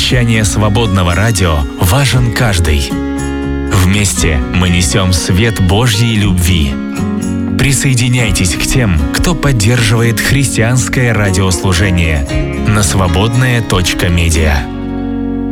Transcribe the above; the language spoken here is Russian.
Вещание свободного радио важен каждый. Вместе мы несем свет Божьей любви. Присоединяйтесь к тем, кто поддерживает христианское радиослужение на свободная.медиа.